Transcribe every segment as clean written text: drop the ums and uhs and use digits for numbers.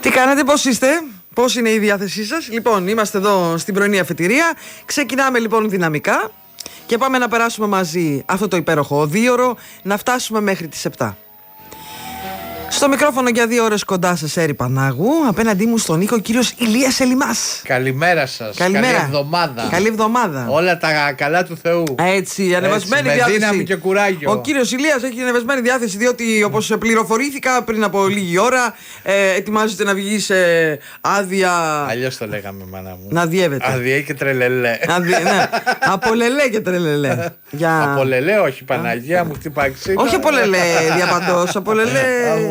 Τι κάνετε, πώς είστε, πώς είναι η διάθεσή σας? Λοιπόν, είμαστε εδώ στην πρωινή αφετηρία. Ξεκινάμε λοιπόν δυναμικά και πάμε να περάσουμε μαζί αυτό το υπέροχο δίωρο, να φτάσουμε μέχρι τις 7. Στο μικρόφωνο για 2 ώρες κοντά σας Έρη Πανάγου. Απέναντί μου στον ήχο ο κύριος Ηλίας Ελιμάς. Καλημέρα σας. Καλημέρα. Καλή εβδομάδα. Καλή εβδομάδα. Όλα τα καλά του Θεού. Έτσι, ανεβασμένη με διάθεση. δύναμη και κουράγιο. Ο κύριος Ηλίας έχει ανεβασμένη διάθεση, διότι όπως πληροφορήθηκα πριν από λίγη ώρα, ετοιμάζεται να βγει σε άδεια. Αλλιώς το λέγαμε, μάνα μου. Να διεύεται. Άδεια και τρελελέ. Ναι. Από λελέ και τρελελέ. Από λελέ, όχι, Παναγία μου, χτυπάει ξύλο. Όχι από λελέ διαπαντός, από λελέ.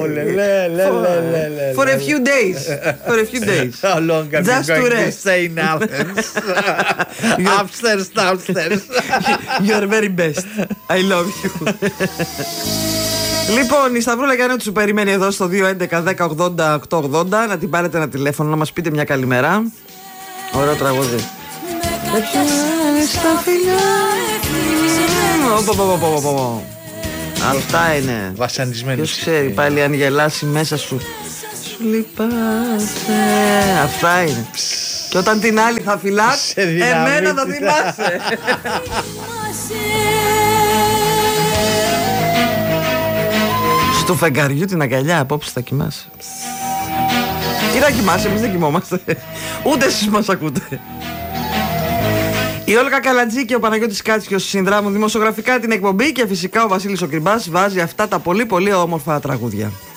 For a few days. For a few days. How long have Just you to going to rest. stay in Athens? Upstairs, downstairs. You are very best. I love you. Λοιπόν, η Σταυρούλα Γιάννη σου περιμένει εδώ στο 211-1080-880. Να την πάρετε ένα τηλέφωνο, να μας πείτε μια καλημέρα. Ωραίο τραγούδι. Στα φιλιά. Αυτά είναι. Βασανισμένοι. Ποιος ξέρει πάλι αν γελάσει μέσα σου. Σου λυπάσαι. Αυτά είναι. Και όταν την άλλη θα φυλάς, εμένα θα θυμάσαι. Στο φεγγαριού την αγκαλιά απόψε θα κοιμάσαι. Τι να κοιμάσαι, εμείς δεν κοιμόμαστε. Ούτε εσείς μας ακούτε. Η Όλγα Καλατζή και ο Παναγιώτης Κάτσιος συνδράμουν δημοσιογραφικά την εκπομπή και φυσικά ο Βασίλης ο Κρυμπάς βάζει αυτά τα πολύ πολύ όμορφα τραγούδια.